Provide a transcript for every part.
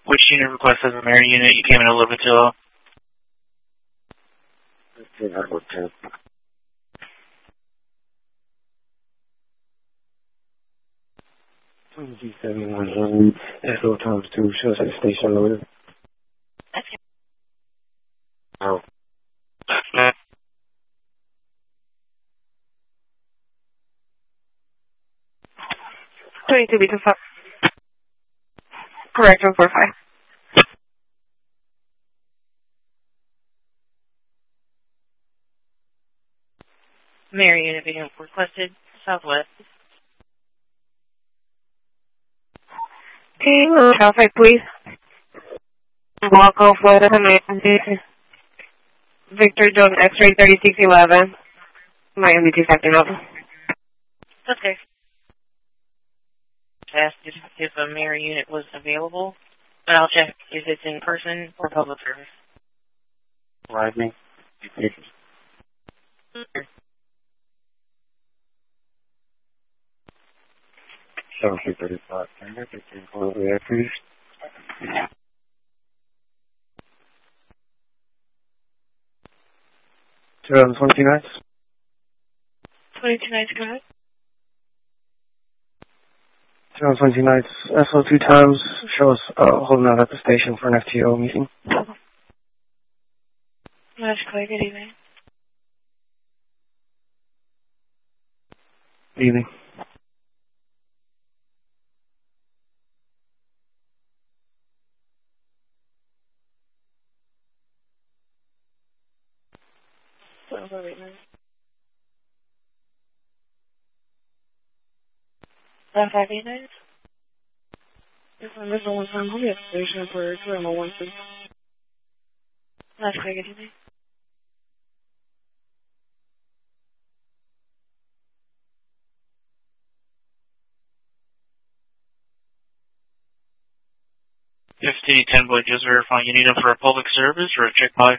Which unit request as a Mary unit? You came in a little bit too low. 71 SO times 2 shows at station loaded. Okay. Oh. 22 beacon stop. Correct, 145. Mary unit being requested southwest. Okay, traffic, please. Walk off with Victor John X-ray 3611. My MDT acting up. Okay. Asked if a Mary unit was available, but I'll check if it's in person or public service. Lightning. So 35. Can I get you over there, please? 2029. 22 nights, go ahead. 2029. SO 2 times shows holding out at the station for an FTO meeting. That's clear, good evening. Evening. That's 589. This is the one from home station for 2M01. That's clear, good evening. FT10 boy, just verifying you need them for a public service or a check by?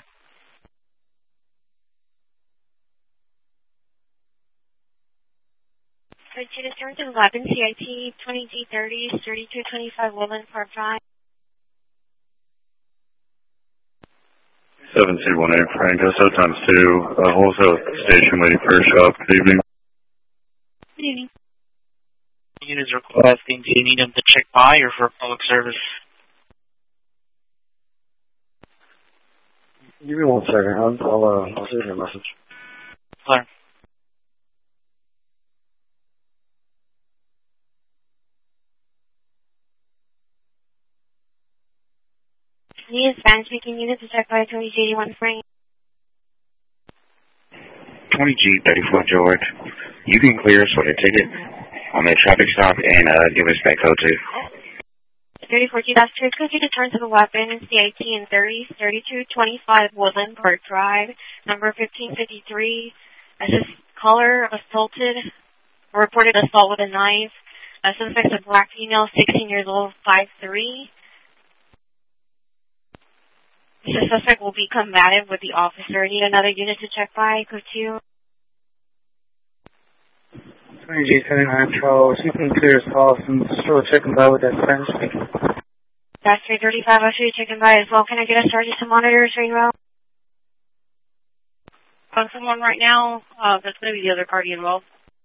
To the turn to the lab in CIT 20G30, 3225 Woodland Park Drive. 7218 Frank, SO times 2, wholesale station waiting for a shop. Good evening. Good evening. Units requesting, do you need them to check by or for public service? Give me 1 second. I'll send you a message. Clear. Need a Spanish-speaking unit to check by 20G81 Frank. 20G34 George. You can clear us with a ticket on the traffic stop and give us that code too. 34G, that's true. Could you return to the weapon in CIT in 3225 Woodland Park Drive, number 1553. As this caller assaulted, reported assault with a knife. A suspect, a black female, 16 years old, 5'3". The suspect will be combative with the officer. Need another unit to check by. Code 2. 20G79 Charles. You can clear his calls and still checking by with that Spanish speaking. That's 335. I'll show you checking by as well. Can I get a sergeant to monitor as well? On someone right now, that's going to be the other party involved.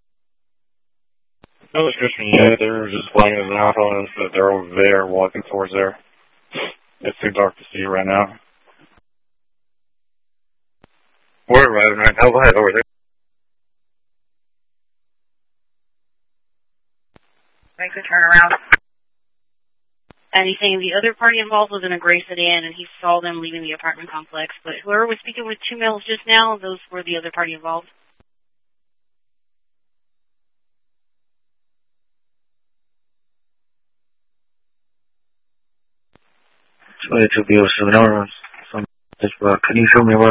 No description yet. They were just playing as an out on us, but they're over there walking towards there. It's too dark to see right now. We're arriving right now. Go ahead, over there. Make a turn around. Anything, the other party involved was in a gray sedan, and he saw them leaving the apartment complex. But whoever was speaking with 2 males just now, those were the other party involved. 22 B07 hours. Can you show me where